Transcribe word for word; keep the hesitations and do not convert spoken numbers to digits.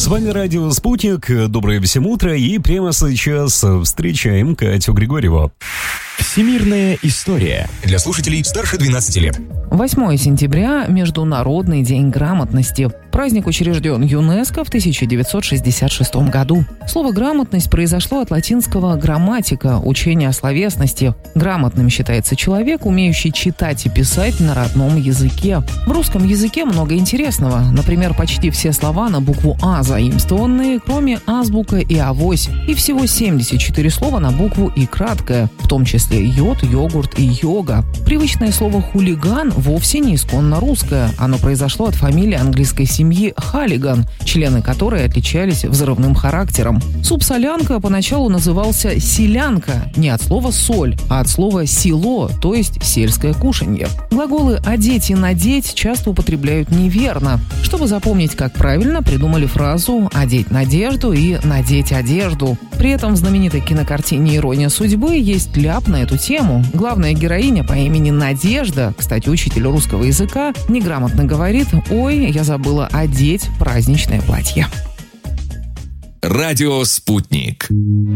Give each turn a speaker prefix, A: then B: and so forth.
A: вами радио «Спутник». Доброе всем утро. И прямо сейчас встречаем Катю Григорьеву.
B: Всемирная история для слушателей старше двенадцати лет.
C: восьмое сентября – Международный день грамотности. Праздник учрежден ЮНЕСКО в тысяча девятьсот шестьдесят шестом году. Слово «грамотность» произошло от латинского «грамматика» – учение о словесности. Грамотным считается человек, умеющий читать и писать на родном языке. В русском языке много интересного. Например, почти все слова на букву «А» заимствованные, кроме азбука и авось. И всего семьдесят четыре слова на букву «И» краткое, в том числе йод, йогурт и йога. Привычное слово «хулиган» вовсе не исконно русское. Оно произошло от фамилии английской семьи Халлиган, члены которой отличались взрывным характером. Суп-солянка поначалу назывался селянка не от слова «соль», а от слова «село», то есть сельское кушанье. Глаголы «одеть» и «надеть» часто употребляют неверно. Чтобы запомнить, как правильно, придумали фразу «одеть надежду» и «надеть одежду». При этом в знаменитой кинокартине «Ирония судьбы» есть ляп на эту тему. Главная героиня по имени Надежда, кстати, учитель русского языка, неграмотно говорит: «Ой, я забыла одеть праздничное платье».
B: Радио «Спутник».